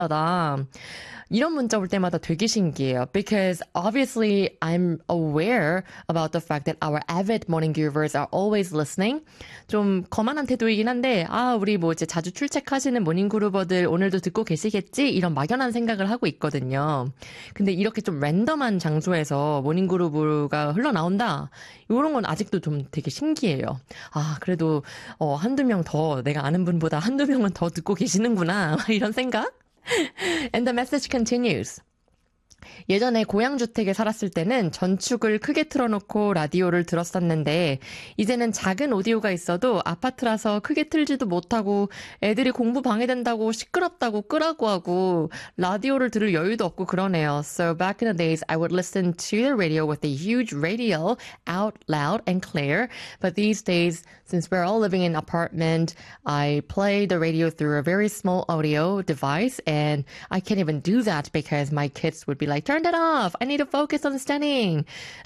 다 이런 문자 올 때마다 되게 신기해요. Because obviously I'm aware about the fact that our avid morning givers are always listening. 좀 거만한 태도이긴 한데, 우리 뭐 이제 자주 출첵하시는 모닝 그루버들 오늘도 듣고 계시겠지? 이런 막연한 생각을 하고 있거든요. 근데 이렇게 좀 랜덤한 장소에서 모닝 그루브가 흘러나온다? 이런 건 아직도 좀 되게 신기해요. 그래도, 한두 명 더, 내가 아는 분보다 한두 명은 더 듣고 계시는구나. 이런 생각? And the message continues. 예전에 고양주택에 살았을 때는 전축을 크게 틀어놓고 라디오를 들었었는데 이제는 작은 오디오가 있어도 아파트라서 크게 틀지도 못하고 애들이 공부 방해된다고 시끄럽다고 끄라고 하고 라디오를 들을 여유도 없고 그러네요. So back in the days I would listen to the radio with a huge radio out loud and clear. But these days, since we're all living in an apartment, I play the radio through a very small audio device and I can't even do that because my kids would be like, turn that off. I need to focus on studying.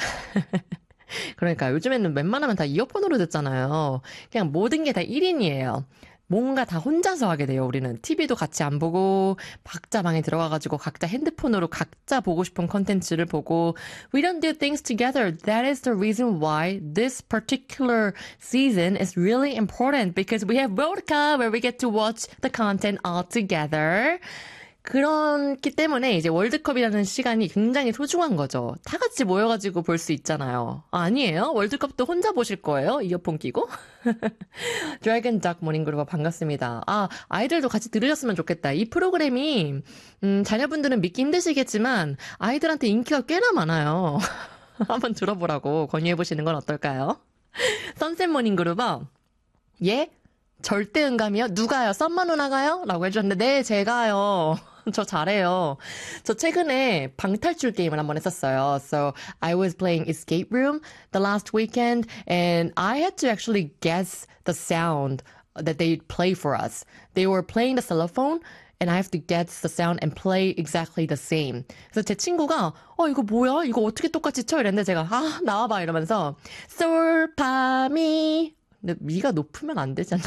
그러니까 요즘에는 웬만하면 다 이어폰으로 듣잖아요. 그냥 모든 게 다 1인이에요. 뭔가 다 혼자서 하게 돼요, 우리는. TV도 같이 안 보고, 각자 방에 들어가가지고 각자 핸드폰으로 각자 보고 싶은 컨텐츠를 보고, we don't do things together. That is the reason why this particular season is really important because we have World Cup where we get to watch the content all together. 그렇기 때문에 이제 월드컵이라는 시간이 굉장히 소중한 거죠. 다 같이 모여가지고 볼 수 있잖아요. 아니에요? 월드컵도 혼자 보실 거예요? 이어폰 끼고? 드래곤 닥 모닝 그룹 반갑습니다. 아이들도 같이 들으셨으면 좋겠다. 이 프로그램이 자녀분들은 믿기 힘드시겠지만 아이들한테 인기가 꽤나 많아요. 한번 들어보라고 권유해보시는 건 어떨까요? 선셋 모닝 그룹은 예? 절대 음감이요? 누가요? 썸머 누나가요? 라고 해주셨는데 네, 제가요. 저 잘해요. 저 최근에 방탈출 게임을 한번 했었어요. So I was playing Escape Room the last weekend and I had to actually guess the sound that they play for us. They were playing the xylophone and I have to guess the sound and play exactly the same. 그래서 제 친구가 이거 뭐야? 이거 어떻게 똑같이 쳐? 이랬는데 제가 나와봐 이러면서 솔파미 근데 미가 높으면 안 되잖아.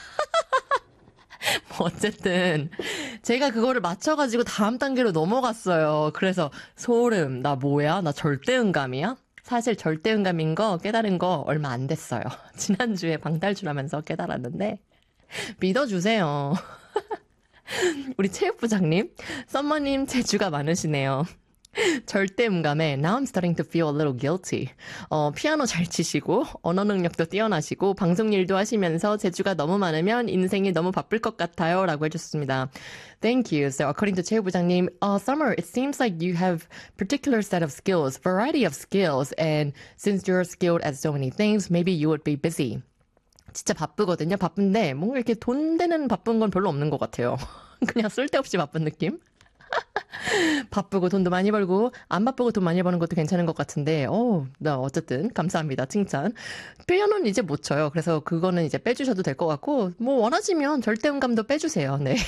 뭐 어쨌든 제가 그거를 맞춰가지고 다음 단계로 넘어갔어요. 그래서 소름, 나 뭐야? 나 절대음감이야? 사실 절대음감인 거 깨달은 거 얼마 안 됐어요. 지난주에 방탈출하면서 깨달았는데 믿어주세요. 우리 체육부장님, 썸머님 재주가 많으시네요. 절대음감에 Now I'm starting to feel a little guilty. 피아노 잘 치시고 언어 능력도 뛰어나시고 방송 일도 하시면서 재주가 너무 많으면 인생이 너무 바쁠 것 같아요 라고 해주셨습니다. Thank you. So according to 최우 부장님, Summer, it seems like you have particular set of skills, variety of skills, and since you're skilled at so many things, maybe you would be busy. 진짜 바쁘거든요. 바쁜데 뭔가 이렇게 돈 되는 바쁜 건 별로 없는 것 같아요. 그냥 쓸데없이 바쁜 느낌? 바쁘고 돈도 많이 벌고 안 바쁘고 돈 많이 버는 것도 괜찮은 것 같은데 나 어쨌든 감사합니다. 칭찬. 피아노는 이제 못 쳐요. 그래서 그거는 이제 빼주셔도 될 것 같고 뭐 원하시면 절대음감도 빼주세요. 네.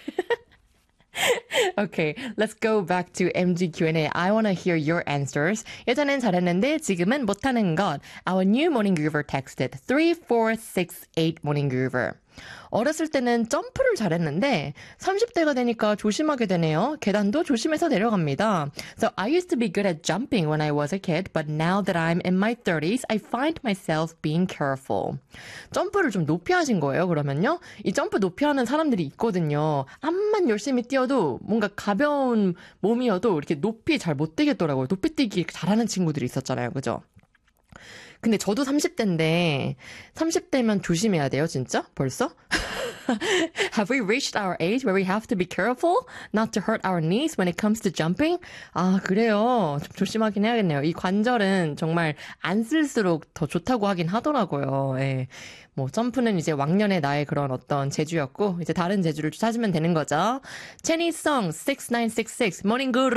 Okay, let's go back to MG Q&A. I want to hear your answers. 예전엔 잘했는데 지금은 못하는 것. Our new morning groover texted 3468 morning groover. 어렸을 때는 점프를 잘했는데 30대가 되니까 조심하게 되네요. 계단도 조심해서 내려갑니다. So I used to be good at jumping when I was a kid, but now that I'm in my 30s, I find myself being careful. 점프를 좀 높이 하신 거예요, 그러면요? 이 점프 높이 하는 사람들이 있거든요. 암만 열심히 뛰어도 뭔가 가벼운 몸이어도 이렇게 높이 잘 못 뛰겠더라고요. 높이 뛰기 잘하는 친구들이 있었잖아요, 그죠? 근데 저도 30대인데 30대면 조심해야 돼요, 진짜? 벌써? Have we reached our age where we have to be careful not to hurt our knees when it comes to jumping? 그래요. 좀 조심하긴 해야겠네요. 이 관절은 정말 안 쓸수록 더 좋다고 하긴 하더라고요. 예. 뭐 점프는 이제 왕년의 나의 그런 어떤 재주였고 이제 다른 재주를 찾으면 되는 거죠. 체니송 6966 모닝 굿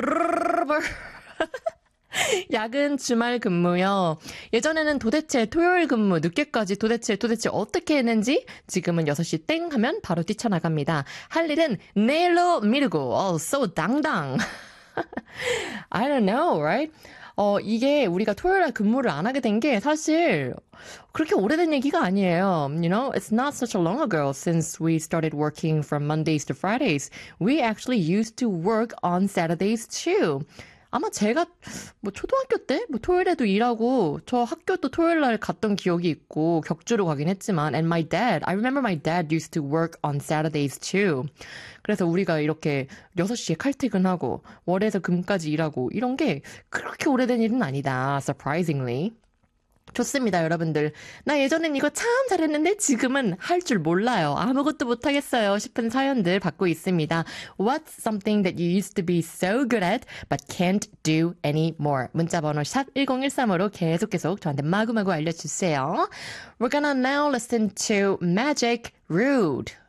야근 주말 근무요. 예전에는 도대체 토요일 근무 늦게까지 도대체 어떻게 했는지 지금은 6시 땡 하면 바로 뛰쳐나갑니다. 할 일은 내일로 미루고 so 당당. I don't know, right? 이게 우리가 토요일에 근무를 안 하게 된 게 사실 그렇게 오래된 얘기가 아니에요. You know, it's not such a long ago since we started working from Mondays to Fridays. We actually used to work on Saturdays too. 아마 제가 뭐 초등학교 때 뭐 토요일에도 일하고 저 학교도 토요일 날 갔던 기억이 있고 격주로 가긴 했지만 and my dad, I remember my dad used to work on Saturdays too. 그래서 우리가 이렇게 6시에 칼퇴근하고 월에서 금까지 일하고 이런 게 그렇게 오래된 일은 아니다. Surprisingly. 좋습니다, 여러분들. 나 예전엔 이거 참 잘했는데 지금은 할 줄 몰라요. 아무것도 못하겠어요 싶은 사연들 받고 있습니다. What's something that you used to be so good at but can't do anymore? 문자번호 샵 1013으로 계속 저한테 마구마구 알려주세요. We're gonna now listen to Magic Rude.